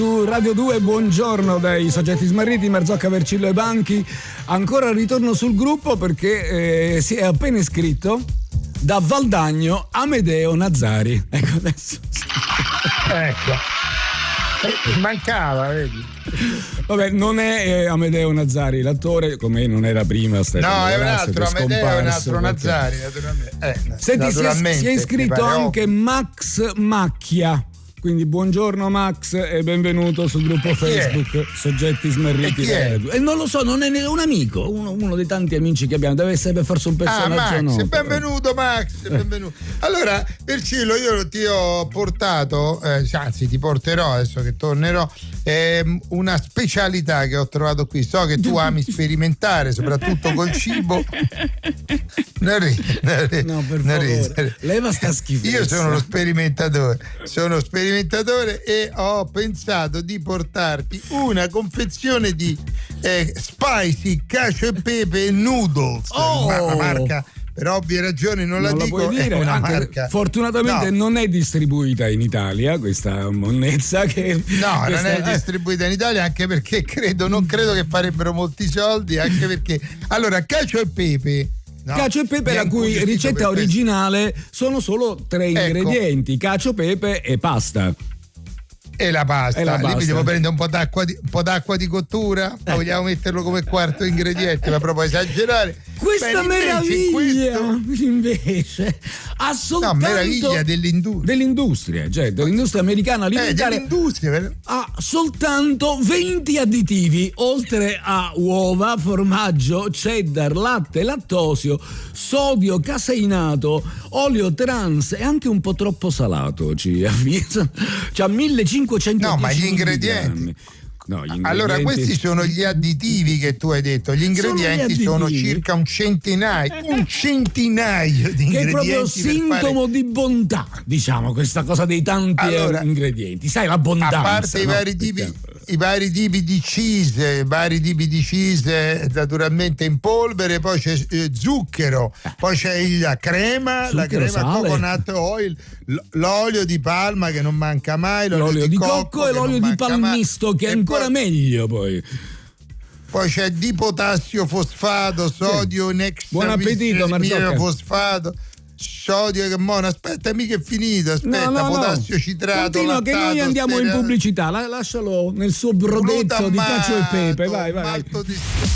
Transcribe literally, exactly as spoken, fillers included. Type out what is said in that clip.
Su Radio due, buongiorno dai soggetti smarriti, Marzocca, Vercillo e Banchi. Ancora ritorno sul gruppo perché eh, si è appena iscritto da Valdagno Amedeo Nazzari. Ecco adesso. Ecco. Eh, mancava, vedi. Vabbè, non è eh, Amedeo Nazzari l'attore, come non era prima Stefano. No, è un Grazia, altro che Amedeo, è un altro perché... Nazzari, naturalmente. Eh, Senti, naturalmente, si è, si è iscritto anche oh. Max Macchia. Quindi buongiorno Max e benvenuto sul gruppo Facebook Soggetti Smarriti. E, e non lo so, non è un amico, uno, uno dei tanti amici che abbiamo, deve essere per forse un personaggio. Ah, Max, noto. benvenuto Max, benvenuto. Allora, Vercillo, io ti ho portato, eh, anzi ti porterò adesso che tornerò, eh, una specialità che ho trovato qui. So che tu ami sperimentare, soprattutto col cibo. Non ridi, non ridi, no, per non favore. ridi. Leva sta schifezza. Io sono lo sperimentatore, sono sperimentatore e ho pensato di portarti una confezione di eh, spicy cacio e pepe noodles. Oh! Ma, marca, per ovvie ragioni non, non la lo dico, puoi dire, è una anche, marca. Fortunatamente no. non è distribuita in Italia questa monnezza che no, questa, non è distribuita in Italia, anche perché credo, non credo che farebbero molti soldi, anche perché allora cacio e pepe. No, cacio e pepe, la cui ricetta originale sono solo tre ecco. ingredienti: cacio, pepe e pasta. E la pasta, e la lì pasta. mi devo prendere un po' d'acqua di, un po' d'acqua di cottura, eh. vogliamo metterlo come quarto ingrediente, ma proprio esagerare. Questa Beh, meraviglia questo... invece ha soltanto no, meraviglia dell'industria, dell'industria, cioè dell'industria americana alimentare, eh, dell'industria. ha soltanto venti additivi, oltre a uova, formaggio, cheddar, latte, lattosio, sodio caseinato, olio trans e anche un po' troppo salato, ci avvisa. C'ha millecinquecento no, ma gli ingredienti. No, gli allora questi sono gli additivi che tu hai detto, gli ingredienti sono, sono circa un centinaio un centinaio di che ingredienti, è proprio sintomo fare... di bontà, diciamo, questa cosa dei tanti allora, ingredienti, sai, l'abbondanza, a parte no? i vari tipi i vari tipi di cheese, i vari tipi di cheese naturalmente in polvere, poi c'è eh, zucchero, poi c'è la crema, zucchero, la crema sale. Coconut oil, l'olio di palma che non manca mai, l'olio, l'olio di, di cocco, cocco e l'olio di palmisto mai. Che è ancora poi, meglio poi. Poi c'è di potassio fosfato, sodio sì. in extra. Buon appetito, Marzocca. Fosfato. Sodio che mono, aspetta, mica è finito, aspetta, no, no, potassio no. citrato, continua lattato, che noi andiamo stera... in pubblicità, lascialo nel suo brodetto di cacio e pepe, vai vai, vai.